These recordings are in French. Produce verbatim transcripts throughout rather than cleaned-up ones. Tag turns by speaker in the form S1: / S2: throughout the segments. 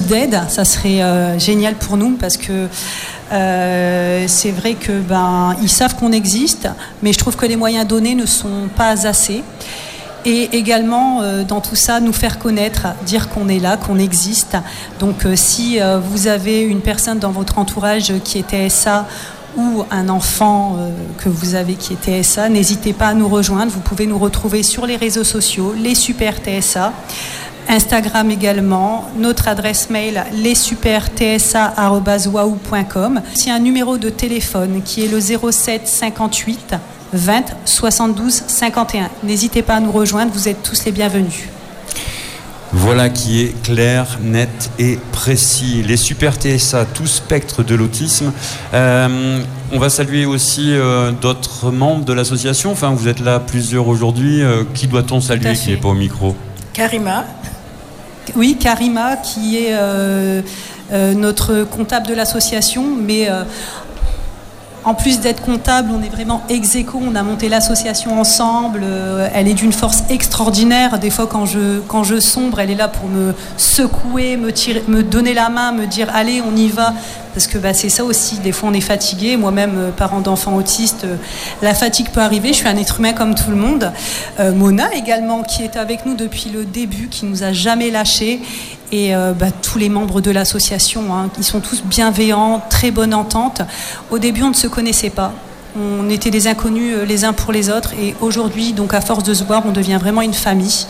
S1: d'aide, ça serait euh, génial pour nous parce que euh, c'est vrai que ben ils savent qu'on existe, mais je trouve que les moyens donnés ne sont pas assez. Et également, euh, dans tout ça, nous faire connaître, dire qu'on est là, qu'on existe. Donc, euh, si euh, vous avez une personne dans votre entourage qui est T S A ou un enfant euh, que vous avez qui est T S A, n'hésitez pas à nous rejoindre. Vous pouvez nous retrouver sur les réseaux sociaux, les Super T S A, Instagram également, notre adresse mail les super t s a arobase wahoo point com. C'est un numéro de téléphone qui est le zéro sept cinquante-huit vingt soixante-douze cinquante et un. N'hésitez pas à nous rejoindre, vous êtes tous les bienvenus.
S2: Voilà qui est clair, net et précis. Les Super T S A, tout spectre de l'autisme. Euh, on va saluer aussi euh, d'autres membres de l'association. Enfin, vous êtes là plusieurs aujourd'hui. Euh, qui doit-on saluer qui n'est pas au micro ?
S3: Karima.
S1: Oui, Karima, qui est euh, euh, notre comptable de l'association, mais... Euh, En plus d'être comptable, on est vraiment ex aequo, on a monté l'association ensemble, euh, elle est d'une force extraordinaire. Des fois quand je, quand je sombre, elle est là pour me secouer, me, tirer, me donner la main, me dire allez on y va. Parce que bah, c'est ça aussi, des fois on est fatigué, moi-même euh, parent d'enfants autistes, euh, la fatigue peut arriver, je suis un être humain comme tout le monde. Euh, Mona également qui est avec nous depuis le début, qui nous a jamais lâchés. Et euh, bah, tous les membres de l'association, hein, ils sont tous bienveillants, très bonne entente. Au début, on ne se connaissait pas. On était des inconnus euh, les uns pour les autres. Et aujourd'hui, donc à force de se voir, on devient vraiment une famille.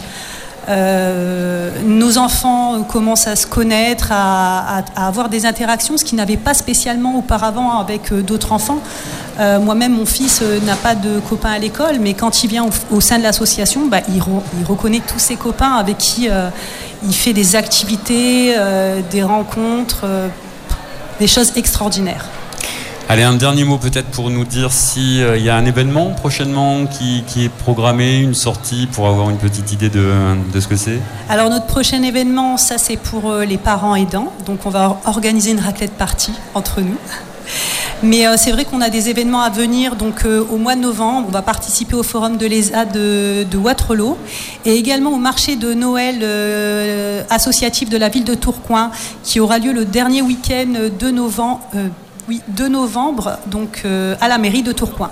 S1: Euh, nos enfants commencent à se connaître, à, à, à avoir des interactions, ce qu'ils n'avaient pas spécialement auparavant avec euh, d'autres enfants. Euh, moi-même, mon fils euh, n'a pas de copains à l'école, mais quand il vient au, au sein de l'association, bah, il, re, il reconnaît tous ses copains avec qui euh, il fait des activités, euh, des rencontres, euh, des choses extraordinaires.
S2: Allez, un dernier mot peut-être pour nous dire s'il euh, y a un événement prochainement qui, qui est programmé, une sortie, pour avoir une petite idée de, de ce que c'est.
S1: Alors notre prochain événement, ça c'est pour euh, les parents aidants, donc on va organiser une raclette party entre nous. Mais euh, c'est vrai qu'on a des événements à venir, donc euh, au mois de novembre, on va participer au forum de l'E S A de, de Waterloo et également au marché de Noël euh, associatif de la ville de Tourcoing qui aura lieu le dernier week-end de novembre, euh, oui, de novembre donc euh, à la mairie de Tourcoing.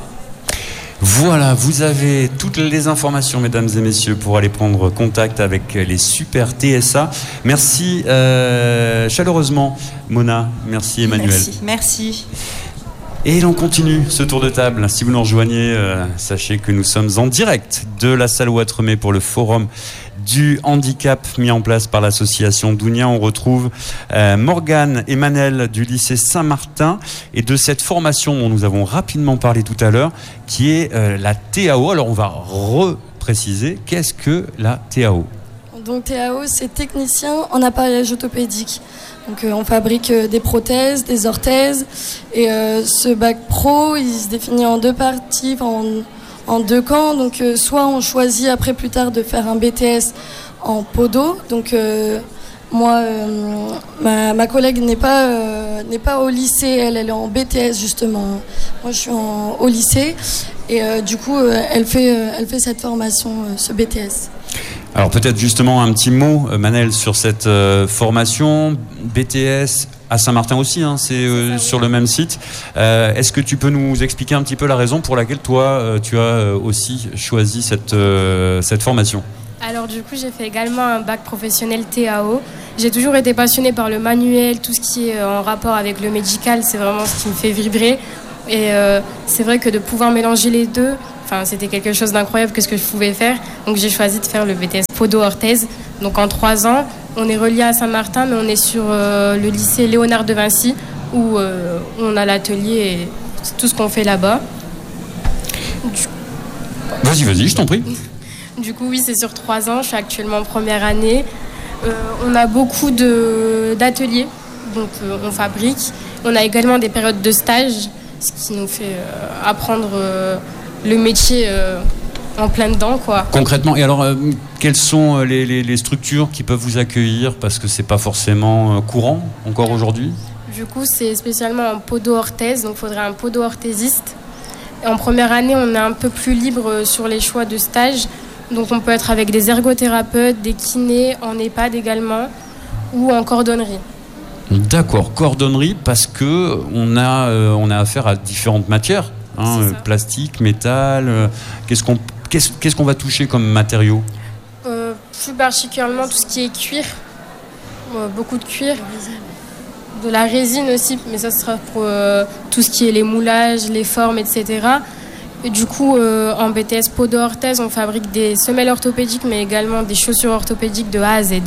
S2: Voilà, vous avez toutes les informations, mesdames et messieurs, pour aller prendre contact avec les Super T S A. Merci euh, chaleureusement, Mona. Merci, Emmanuel.
S1: Merci. Merci.
S2: Et l'on continue ce tour de table. Si vous nous rejoignez, euh, sachez que nous sommes en direct de la salle Ouattremé pour le forum du handicap mis en place par l'association Dounia. On retrouve euh, Morgane et Manel du lycée Saint-Martin et de cette formation dont nous avons rapidement parlé tout à l'heure, qui est euh, la T A O. Alors on va repréciser, qu'est-ce que la T A O ?
S4: Donc T A O, c'est technicien en appareillage orthopédique. Donc euh, on fabrique euh, des prothèses, des orthèses. Et euh, ce bac pro, il se définit en deux parties, en, en deux camps. Donc euh, soit on choisit après plus tard de faire un B T S en podo. Donc euh, moi, euh, ma, ma collègue n'est pas, euh, n'est pas au lycée, elle, elle est en B T S justement. Moi je suis en, au lycée. Et euh, du coup, euh, elle, fait, euh, elle fait cette formation, euh, ce B T S.
S2: Alors peut-être justement un petit mot, Manel, sur cette euh, formation, B T S à Saint-Martin aussi, hein, c'est, euh, sur le même site. Euh, est-ce que tu peux nous expliquer un petit peu la raison pour laquelle toi, euh, tu as euh, aussi choisi cette, euh, cette formation ?
S5: Alors du coup, j'ai fait également un bac professionnel T A O. J'ai toujours été passionnée par le manuel, tout ce qui est en rapport avec le médical, c'est vraiment ce qui me fait vibrer. Et euh, c'est vrai que de pouvoir mélanger les deux, enfin, c'était quelque chose d'incroyable que ce que je pouvais faire. Donc j'ai choisi de faire le B T S Podo-Orthèse. Donc en trois ans, on est relié à Saint-Martin, mais on est sur euh, le lycée Léonard de Vinci, où euh, on a l'atelier et tout ce qu'on fait là-bas. Du...
S2: Vas-y, vas-y, je t'en prie.
S5: Du coup, oui, c'est sur trois ans. Je suis actuellement en première année. Euh, on a beaucoup de, d'ateliers, donc euh, on fabrique. On a également des périodes de stage, ce qui nous fait euh, apprendre euh, le métier euh, en plein dedans, quoi. Concrètement,
S2: et alors, euh, quelles sont les, les, les structures qui peuvent vous accueillir, parce que c'est pas forcément euh, courant encore aujourd'hui ?
S5: Du coup, c'est spécialement en podo-orthèse, donc il faudrait un podo-orthésiste. Et en première année, on est un peu plus libre sur les choix de stage, donc on peut être avec des ergothérapeutes, des kinés, en EHPAD également, ou en cordonnerie.
S2: D'accord, cordonnerie parce que on a euh, on a affaire à différentes matières, hein, euh, plastique, métal. Euh, qu'est-ce qu'on qu'est-ce, qu'est-ce qu'on va toucher comme matériaux?
S5: euh, Plus particulièrement tout ce qui est cuir, euh, beaucoup de cuir, de la résine aussi, mais ça sera pour euh, tout ce qui est les moulages, les formes, et cetera. Et du coup, euh, en B T S podo-orthèse, on fabrique des semelles orthopédiques, mais également des chaussures orthopédiques de A à Z.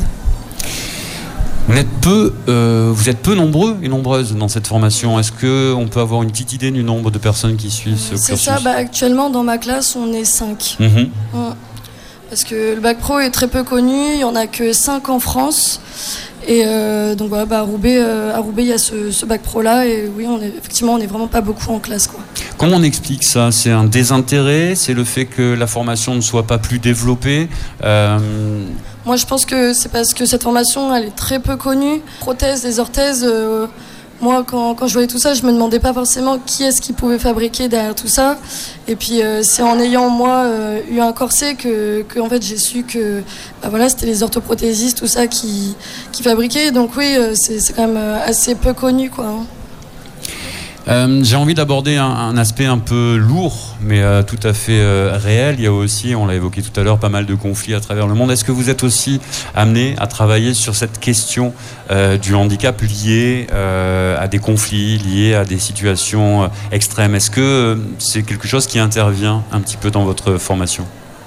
S2: Vous êtes peu, euh, vous êtes peu nombreux et nombreuses dans cette formation. Est-ce qu'on peut avoir une petite idée du nombre de personnes qui suivent ce
S4: C'est
S2: cursus?
S4: ça, bah, actuellement dans ma classe on est cinq.
S2: Mmh.
S4: Mmh. Parce que le bac pro est très peu connu, il n'y en a que cinq en France. Et euh, donc voilà, bah, à Roubaix, euh, à Roubaix il y a ce, ce bac pro là et oui, on est, effectivement on n'est vraiment pas beaucoup en classe, quoi.
S2: Comment on explique ça? C'est un désintérêt? C'est le fait que la formation ne soit pas plus développée? euh...
S4: Moi, je pense que c'est parce que cette formation, elle est très peu connue. Prothèses, les orthèses, euh, moi, quand, quand je voyais tout ça, je me demandais pas forcément qui est-ce qui pouvait fabriquer derrière tout ça. Et puis, euh, c'est en ayant, moi, euh, eu un corset que, que en fait, j'ai su que bah, voilà, c'était les orthoprothésistes, tout ça, qui, qui fabriquaient. Donc oui, euh, c'est, c'est quand même assez peu connu, quoi. Hein.
S2: Euh, j'ai envie d'aborder un, un aspect un peu lourd, mais euh, tout à fait euh, réel. Il y a aussi, on l'a évoqué tout à l'heure, pas mal de conflits à travers le monde. Est-ce que vous êtes aussi amené à travailler sur cette question euh, du handicap lié euh, à des conflits, lié à des situations euh, extrêmes? Est-ce que euh, c'est quelque chose qui intervient un petit peu dans votre formation?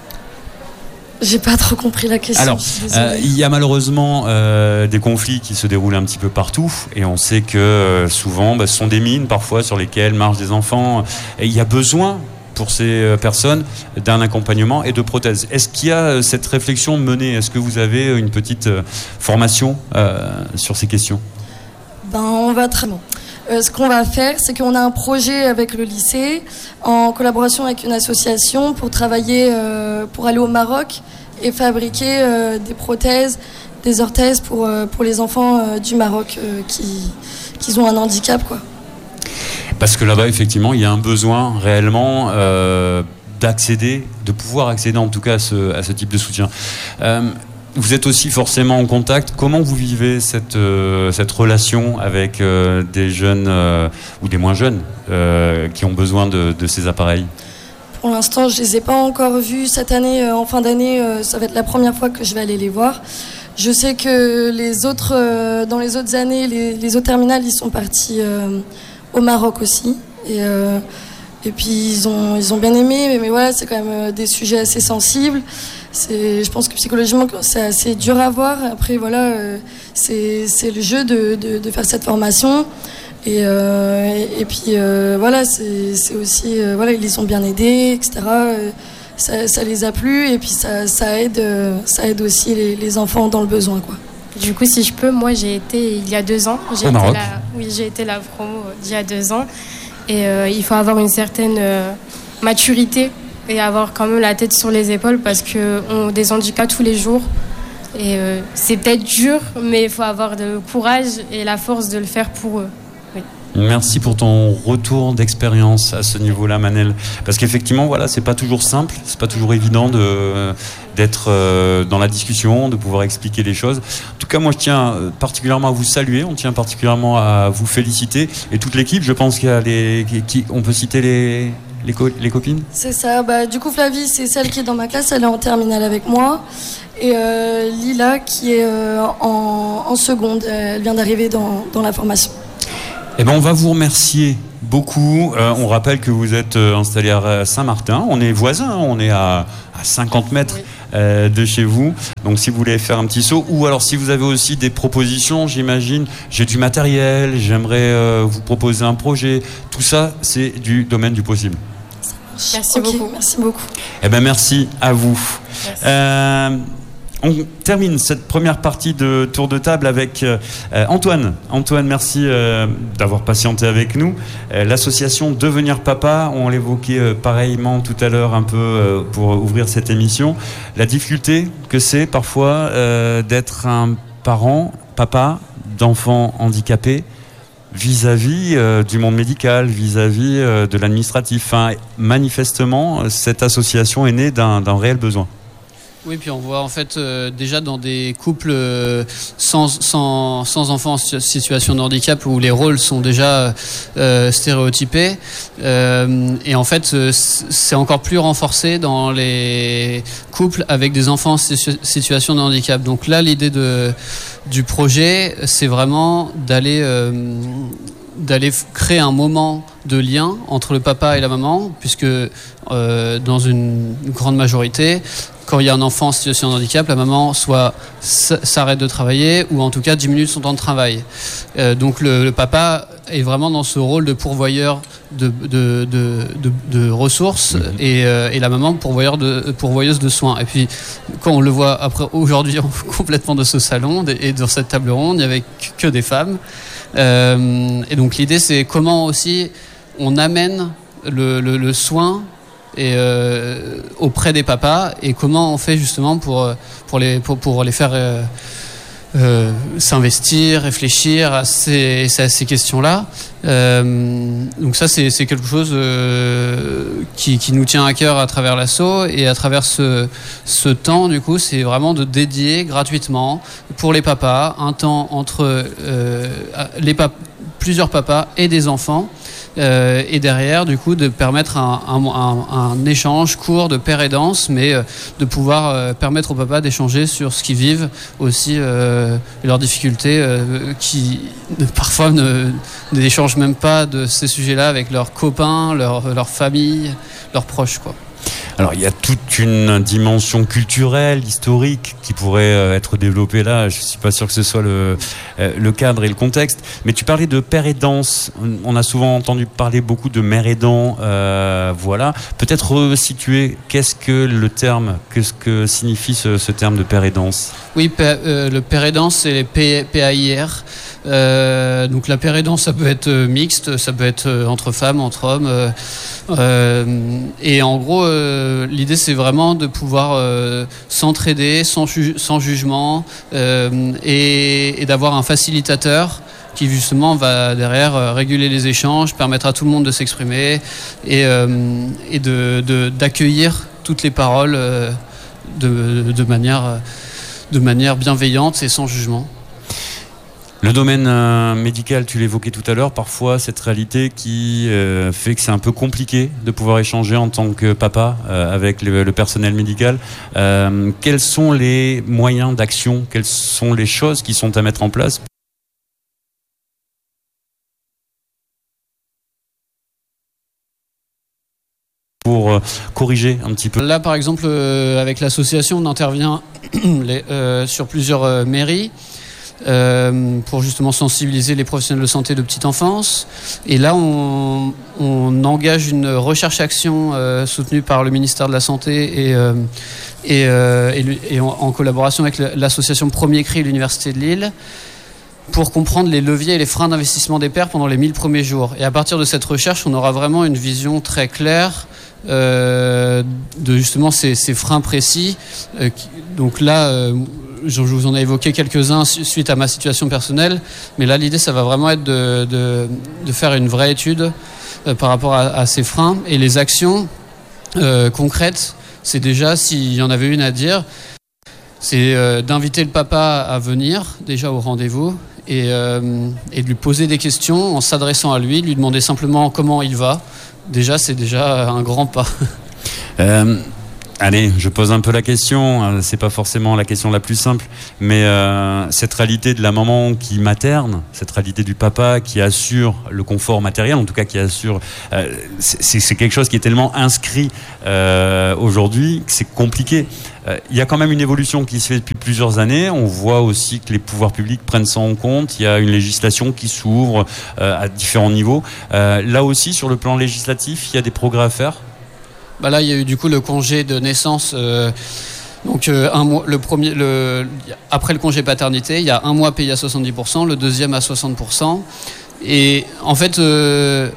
S4: J'ai pas trop compris la question.
S2: Alors, euh, il y a malheureusement euh, des conflits qui se déroulent un petit peu partout, et on sait que euh, souvent, bah, ce sont des mines parfois sur lesquelles marchent des enfants. Et il y a besoin pour ces euh, personnes d'un accompagnement et de prothèses. Est-ce qu'il y a euh, cette réflexion menée? Est-ce que vous avez une petite euh, formation euh, sur ces questions?
S4: Ben, on va très bon. Euh, ce qu'on va faire, c'est qu'on a un projet avec le lycée, en collaboration avec une association, pour travailler, euh, pour aller au Maroc et fabriquer euh, des prothèses, des orthèses pour, euh, pour les enfants euh, du Maroc euh, qui, qui ont un handicap, quoi.
S2: Parce que là-bas, effectivement, il y a un besoin réellement euh, d'accéder, de pouvoir accéder en tout cas à ce, à ce type de soutien. Euh, Vous êtes aussi forcément en contact. Comment vous vivez cette, euh, cette relation avec euh, des jeunes euh, ou des moins jeunes euh, qui ont besoin de, de ces appareils?
S4: Pour l'instant, je ne les ai pas encore vus cette année. Euh, en fin d'année, euh, ça va être la première fois que je vais aller les voir. Je sais que les autres, euh, dans les autres années, les, les autres terminales, ils sont partis euh, au Maroc aussi. Et, euh, et puis, ils ont, ils ont bien aimé. Mais, mais voilà, c'est quand même des sujets assez sensibles. C'est, je pense que psychologiquement, c'est assez dur à voir. Après, voilà, euh, c'est, c'est le jeu de, de, de faire cette formation. Et, euh, et, et puis, euh, voilà, c'est, c'est aussi, euh, voilà, ils les ont bien aidés, et cetera. Euh, ça, ça les a plu, et puis ça, ça aide, euh, ça aide aussi les, les enfants dans le besoin, quoi.
S5: Du coup, si je peux, moi, j'ai été il y a deux ans. J'ai
S2: Au
S5: été
S2: Maroc.
S5: la, oui, j'ai été la promo d'il y a deux ans. Et euh, il faut avoir une certaine euh, maturité et avoir quand même la tête sur les épaules parce qu'on a des handicaps tous les jours. Et euh, c'est peut-être dur, mais il faut avoir le courage et la force de le faire pour eux. Oui.
S2: Merci pour ton retour d'expérience à ce niveau-là, Manel. Parce qu'effectivement, voilà, c'est pas toujours simple, c'est pas toujours évident de, d'être euh, dans la discussion, de pouvoir expliquer les choses. En tout cas, moi, je tiens particulièrement à vous saluer, on tient particulièrement à vous féliciter. Et toute l'équipe, je pense qu'il y a les, qui, on peut citer les, les, co- les copines?
S4: C'est ça. Bah, du coup, Flavie, c'est celle qui est dans ma classe, elle est en terminale avec moi. Et euh, Lila, qui est euh, en, en seconde, elle vient d'arriver dans, dans la formation.
S2: Eh ben, on va vous remercier beaucoup. Euh, on rappelle que vous êtes euh, installé à Saint-Martin. On est voisins, on est à, à cinquante mètres oui. euh, de chez vous. Donc, si vous voulez faire un petit saut, ou alors si vous avez aussi des propositions, j'imagine, j'ai du matériel, j'aimerais euh, vous proposer un projet. Tout ça, c'est du domaine du possible.
S5: Merci okay, beaucoup.
S4: Merci beaucoup.
S2: Eh ben, merci à vous.
S5: Merci.
S2: Euh, On termine cette première partie de tour de table avec euh, Antoine. Antoine, merci euh, d'avoir patienté avec nous. Euh, l'association Devenir Papa, on l'évoquait euh, pareillement tout à l'heure un peu euh, pour ouvrir cette émission. La difficulté que c'est parfois euh, d'être un parent, papa, d'enfants handicapés vis-à-vis euh, du monde médical, vis-à-vis euh, de l'administratif. Enfin, manifestement, cette association est née d'un, d'un réel besoin.
S3: Oui, puis on voit en fait euh, déjà dans des couples euh, sans, sans, sans enfants en situation de handicap où les rôles sont déjà euh, stéréotypés. Euh, et en fait, euh, c'est encore plus renforcé dans les couples avec des enfants en situ- situation de handicap. Donc là, l'idée de, du projet, c'est vraiment d'aller... Euh, d'aller créer un moment de lien entre le papa et la maman, puisque euh, dans une grande majorité, quand il y a un enfant en situation de handicap, la maman soit s'arrête de travailler ou en tout cas diminue son temps de travail. Euh, donc le, le papa est vraiment dans ce rôle de pourvoyeur de, de, de, de, de ressources mmh. et, euh, et la maman pourvoyeur de, pourvoyeuse de soins. Et puis quand on le voit après aujourd'hui complètement de ce salon et dans cette table ronde, il n'y avait que des femmes. Euh, et donc l'idée c'est comment aussi on amène le, le, le soin et, euh, auprès des papas et comment on fait justement pour, pour, les, pour, pour les faire euh, euh, s'investir, réfléchir à ces, à ces questions-là. Euh, donc ça c'est, c'est quelque chose euh, qui, qui nous tient à cœur à travers l'asso et à travers ce, ce temps du coup c'est vraiment de dédier gratuitement pour les papas un temps entre euh, les pap- plusieurs papas et des enfants. Euh, et derrière, du coup, de permettre un, un, un, un échange court de père aidance, mais euh, de pouvoir euh, permettre aux papas d'échanger sur ce qu'ils vivent aussi, euh, et leurs difficultés, euh, qui parfois ne, n'échangent même pas de ces sujets-là avec leurs copains, leur, leur famille, leurs proches, quoi.
S2: Alors il y a toute une dimension culturelle, historique qui pourrait être développée là. Je suis pas sûr que ce soit le, le cadre et le contexte. Mais tu parlais de père aidance. On a souvent entendu parler beaucoup de mère aidant. Euh, voilà. Peut-être resituer qu'est-ce que le terme, qu'est-ce que signifie ce, ce terme de père aidance.
S3: Oui, pa- euh, le père aidance c'est les P- PAIR. Euh, donc la père aidance ça peut être mixte, ça peut être entre femmes, entre hommes. Euh, euh, et en gros, euh, l'idée c'est vraiment de pouvoir euh, s'entraider sans, ju- sans jugement euh, et, et d'avoir un facilitateur qui justement va derrière euh, réguler les échanges, permettre à tout le monde de s'exprimer et, euh, et de, de, d'accueillir toutes les paroles euh, de, de, manière, de manière bienveillante et sans jugement.
S2: Le domaine euh, médical, tu l'évoquais tout à l'heure, parfois cette réalité qui euh, fait que c'est un peu compliqué de pouvoir échanger en tant que papa euh, avec le, le personnel médical. Euh, quels sont les moyens d'action? Quelles sont les choses qui sont à mettre en place pour euh, corriger un petit peu?
S3: Là, par exemple, euh, avec l'association, on intervient les, euh, sur plusieurs euh, mairies. Euh, pour justement sensibiliser les professionnels de santé de petite enfance. Et là, on, on engage une recherche-action euh, soutenue par le ministère de la Santé et, euh, et, euh, et, et en, en collaboration avec l'association Premier Cri et l'Université de Lille pour comprendre les leviers et les freins d'investissement des pères pendant les mille premiers jours. Et à partir de cette recherche, on aura vraiment une vision très claire euh, de justement ces, ces freins précis. Euh, qui, donc là... Euh, Je vous en ai évoqué quelques-uns suite à ma situation personnelle, mais là l'idée ça va vraiment être de, de, de faire une vraie étude euh, par rapport à, à ces freins et les actions euh, concrètes. C'est déjà, s'il y en avait une à dire, c'est euh, d'inviter le papa à venir déjà au rendez-vous et, euh, et de lui poser des questions en s'adressant à lui, de lui demander simplement comment il va. Déjà c'est déjà un grand pas.
S2: Euh... Allez, je pose un peu la question, c'est pas forcément la question la plus simple, mais euh, cette réalité de la maman qui materne, cette réalité du papa qui assure le confort matériel, en tout cas qui assure, euh, c'est, c'est quelque chose qui est tellement inscrit euh, aujourd'hui que c'est compliqué. Il euh, y a quand même une évolution qui se fait depuis plusieurs années, on voit aussi que les pouvoirs publics prennent ça en compte, il y a une législation qui s'ouvre euh, à différents niveaux. Euh, là aussi, sur le plan législatif, il y a des progrès à faire.
S3: Bah là, il y a eu du coup le congé de naissance. Euh, donc euh, un mois, le premier, le, après le congé paternité, il y a un mois payé à soixante-dix pour cent, le deuxième à soixante pour cent. Et en fait, euh,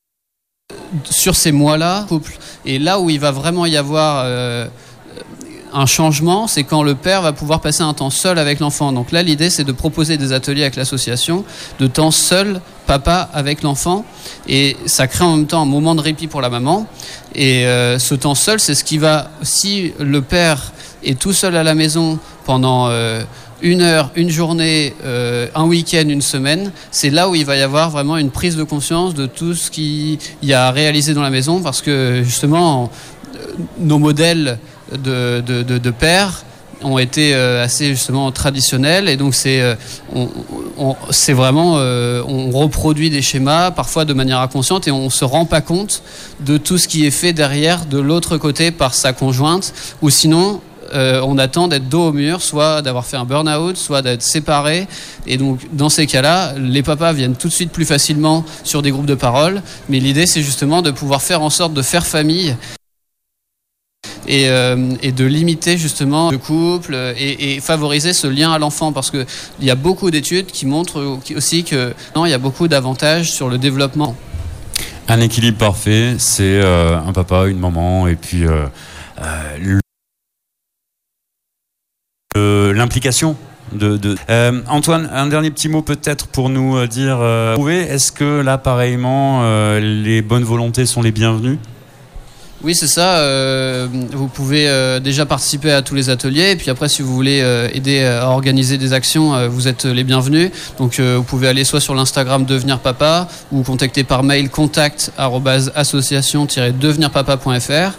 S3: sur ces mois-là, couple, et là où il va vraiment y avoir euh, un changement, c'est quand le père va pouvoir passer un temps seul avec l'enfant. Donc là, l'idée, c'est de proposer des ateliers avec l'association de temps seul, papa avec l'enfant, et ça crée en même temps un moment de répit pour la maman. Et euh, ce temps seul, c'est ce qui va, si le père est tout seul à la maison pendant euh, une heure, une journée, euh, un week-end, une semaine, c'est là où il va y avoir vraiment une prise de conscience de tout ce qu'il y a à réaliser dans la maison, parce que justement, nos modèles de, de, de, de pères ont été euh, assez justement traditionnels, et donc c'est euh, on, on, c'est vraiment euh, on reproduit des schémas parfois de manière inconsciente, et on se rend pas compte de tout ce qui est fait derrière de l'autre côté par sa conjointe, ou sinon euh, on attend d'être dos au mur, soit d'avoir fait un burn-out, soit d'être séparé. Et donc dans ces cas-là, les papas viennent tout de suite plus facilement sur des groupes de parole, mais l'idée c'est justement de pouvoir faire en sorte de faire famille Et, euh, et de limiter justement le couple et, et favoriser ce lien à l'enfant, parce qu'il y a beaucoup d'études qui montrent aussi que non, il y a beaucoup d'avantages sur le développement.
S2: Un équilibre parfait, c'est euh, un papa, une maman, et puis euh, euh, le, l'implication. De, de... Euh, Antoine, un dernier petit mot peut-être pour nous dire, euh, est-ce que là pareillement euh, les bonnes volontés sont les bienvenues ?
S3: Oui, c'est ça. Euh, vous pouvez euh, déjà participer à tous les ateliers, et puis après, si vous voulez euh, aider à organiser des actions, euh, vous êtes les bienvenus. Donc, euh, vous pouvez aller soit sur l'Instagram Devenir Papa, ou contacter par mail contact arobase association tiret devenir papa point f r.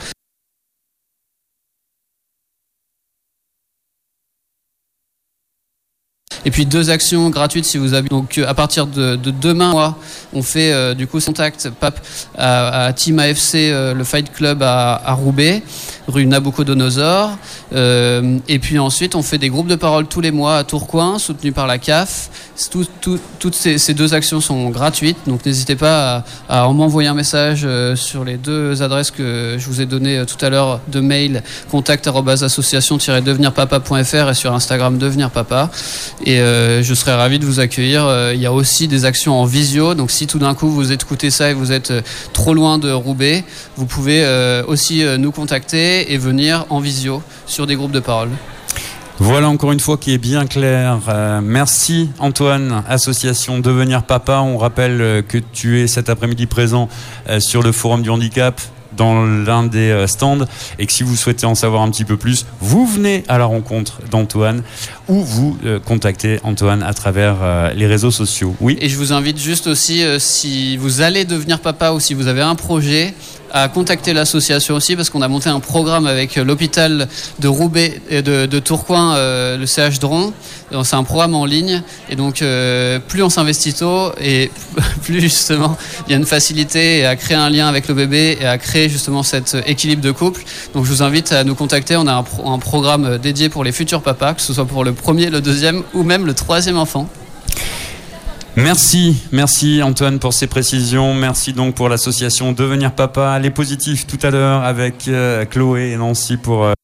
S3: Et puis deux actions gratuites si vous avez. Donc à partir de, de demain, moi, on fait euh, du coup contact pape à, à Team A F C, euh, le Fight Club à, à Roubaix, rue Nabucodonosor. Euh, et puis ensuite, on fait des groupes de parole tous les mois à Tourcoing, soutenus par la C A F. Tout, tout, toutes ces, ces deux actions sont gratuites, donc n'hésitez pas à, à m'envoyer un message euh, sur les deux adresses que je vous ai données euh, tout à l'heure de mail, contact arobase association tiret devenir papa point f r, et sur Instagram Devenir Papa. Et euh, je serais ravi de vous accueillir. Euh, il y a aussi des actions en visio, donc si tout d'un coup vous écoutez ça et vous êtes euh, trop loin de Roubaix, vous pouvez euh, aussi euh, nous contacter et venir en visio sur des groupes de parole.
S2: Voilà encore une fois qui est bien clair. Euh, merci Antoine, association Devenir Papa. On rappelle euh, que tu es cet après-midi présent euh, sur le Forum du Handicap dans l'un des euh, stands, et que si vous souhaitez en savoir un petit peu plus, vous venez à la rencontre d'Antoine, ou vous euh, contactez Antoine à travers euh, les réseaux sociaux. Oui.
S3: Et je vous invite juste aussi, euh, si vous allez devenir papa ou si vous avez un projet, à contacter l'association aussi, parce qu'on a monté un programme avec l'hôpital de Roubaix et de, de Tourcoing, euh, le C H Dron. C'est un programme en ligne, et donc euh, plus on s'investit tôt, et plus justement il y a une facilité à créer un lien avec le bébé et à créer justement cet équilibre de couple. Donc je vous invite à nous contacter. On a un, pro- un programme dédié pour les futurs papas, que ce soit pour le premier, le deuxième ou même le troisième enfant.
S2: Merci, merci Antoine pour ces précisions. Merci donc pour l'association Devenir Papa. Les positifs tout à l'heure avec euh, Chloé et Nancy pour euh,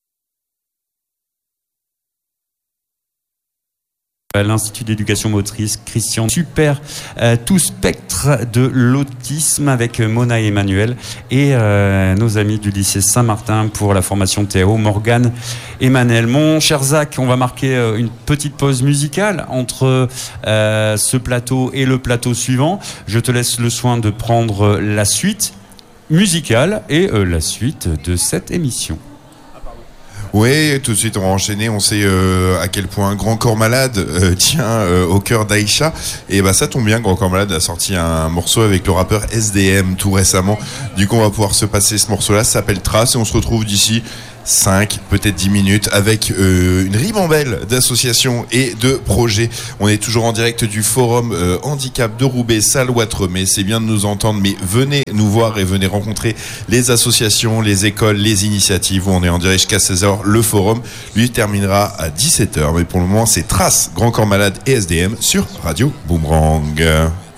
S2: l'Institut d'éducation motrice Christian Super, euh, tout spectre de l'autisme avec Mona et Emmanuel, et euh, nos amis du lycée Saint-Martin pour la formation T A O, Morgane et Manel. Mon cher Zach, on va marquer euh, une petite pause musicale entre euh, ce plateau et le plateau suivant. Je te laisse le soin de prendre la suite musicale et euh, la suite de cette émission.
S6: Oui, tout de suite on va enchaîner. On sait euh, à quel point Grand Corps Malade euh, tient euh, au cœur d'Aïcha. Et bah ça tombe bien, Grand Corps Malade a sorti un morceau avec le rappeur S D M tout récemment. Du coup on va pouvoir se passer ce morceau-là. Ça s'appelle Trace, et on se retrouve d'ici cinq, peut-être dix minutes avec euh, une ribambelle d'associations et de projets. On est toujours en direct du Forum euh, Handicap de Roubaix, salle Ouattremé. C'est bien de nous entendre, mais venez nous voir et venez rencontrer les associations, les écoles, les initiatives. On est en direct jusqu'à seize heures. Le Forum, lui, terminera à dix-sept heures. Mais pour le moment, c'est Trace, Grand Corps Malade et S D M sur Radio Boomerang.